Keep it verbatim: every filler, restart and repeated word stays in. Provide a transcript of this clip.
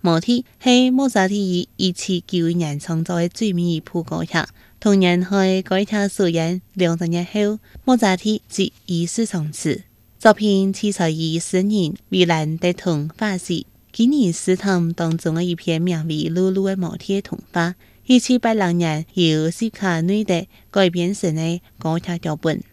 毛体是莫扎特于一七九一年创造的最美谱歌曲。同年在该曲首演两十年后，莫扎特即与世长辞。作品取材于诗人米兰的童话集。吉尼斯坦当中的一篇名为《露露的毛体》童话，一七八六年由斯卡内德改编成的歌曲脚本。